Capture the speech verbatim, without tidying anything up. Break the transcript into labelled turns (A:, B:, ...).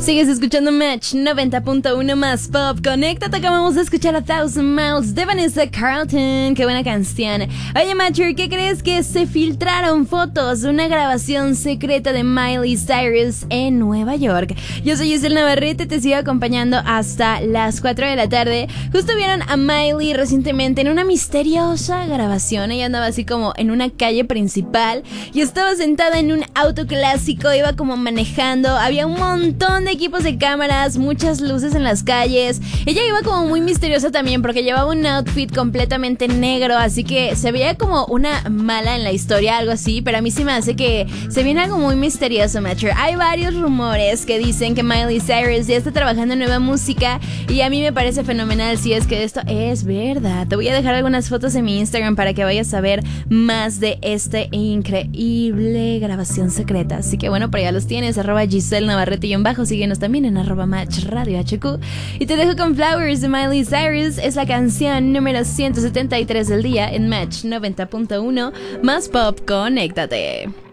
A: Sigues escuchando Match noventa punto uno más pop. Conéctate, acabamos de escuchar a Thousand Miles de Vanessa Carlton. Qué buena canción. Oye, Matcher, ¿qué crees? Que se filtraron fotos de una grabación secreta de Miley Cyrus en Nueva York. Yo soy Giselle Navarrete, te sigo acompañando hasta las cuatro de la tarde. Justo vieron a Miley recientemente en una misteriosa grabación. Ella andaba así como en una calle principal y estaba sentada en un auto clásico, iba como manejando. Había un montón de equipos de cámaras, muchas luces en las calles. Ella iba como muy misteriosa también porque llevaba un outfit completamente negro, así que se veía como una mala en la historia, algo así, pero a mí sí me hace que se viene algo muy misterioso, Matcher. Hay varios rumores que dicen que Miley Cyrus ya está trabajando en nueva música y a mí me parece fenomenal si es que esto es verdad. Te voy a dejar algunas fotos en mi Instagram para que vayas a ver más de esta increíble grabación secreta. Así que bueno, por allá los tienes, arroba Giselle Navarrete y en bajo, síguenos también en arroba Match Radio H Q. Y te dejo con Flowers de Miley Cyrus, es la canción número ciento setenta y tres del día en Match noventa punto uno más pop. Conéctate.